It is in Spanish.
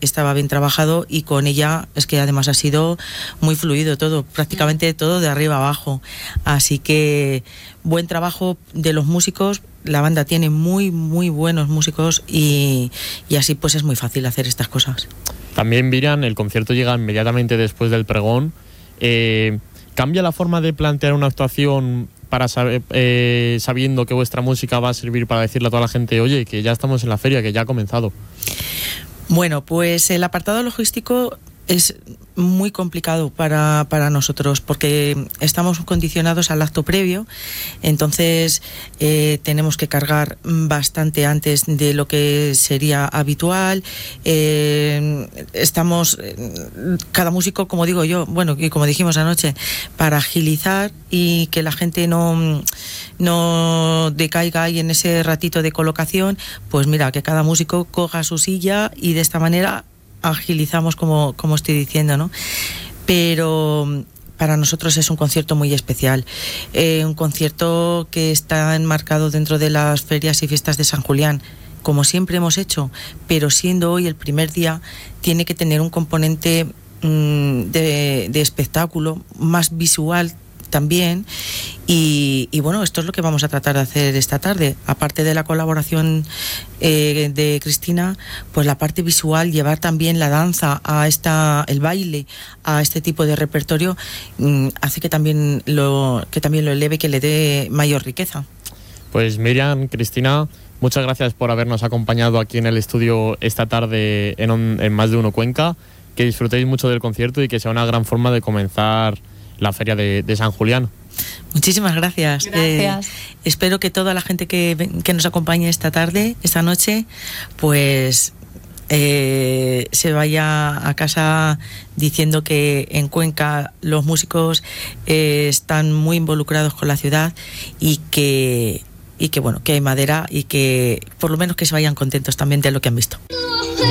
estaba bien trabajado, y con ella es que además ha sido muy fluido todo, prácticamente todo de arriba abajo. Así que buen trabajo de los músicos. La banda tiene muy buenos músicos y así pues es muy fácil hacer estas cosas. También, Miriam, el concierto llega inmediatamente después del pregón. ¿Cambia la forma de plantear una actuación para sabiendo que vuestra música va a servir para decirle a toda la gente, oye, que ya estamos en la feria, que ya ha comenzado? Bueno, pues el apartado logístico es muy complicado para nosotros, porque estamos condicionados al acto previo. Entonces tenemos que cargar bastante antes de lo que sería habitual. Estamos cada músico, como digo yo, bueno, y como dijimos anoche, para agilizar y que la gente no decaiga ahí en ese ratito de colocación, pues mira, que cada músico coja su silla y de esta manera agilizamos, como estoy diciendo, ¿no? Pero para nosotros es un concierto muy especial, un concierto que está enmarcado dentro de las ferias y fiestas de San Julián, como siempre hemos hecho, pero siendo hoy el primer día, tiene que tener un componente de espectáculo, más visual también, y bueno, esto es lo que vamos a tratar de hacer esta tarde. Aparte de la colaboración de Cristina, pues la parte visual, llevar también la danza el baile a este tipo de repertorio, hace que también lo eleve, que le dé mayor riqueza. Pues Miriam, Cristina, muchas gracias por habernos acompañado aquí en el estudio esta tarde en Más de Uno Cuenca. Que disfrutéis mucho del concierto y que sea una gran forma de comenzar la feria de San Julián. Muchísimas gracias. Espero que toda la gente que nos acompañe esta tarde, esta noche, pues se vaya a casa diciendo que en Cuenca los músicos están muy involucrados con la ciudad y que bueno, que hay madera, y que por lo menos que se vayan contentos también de lo que han visto.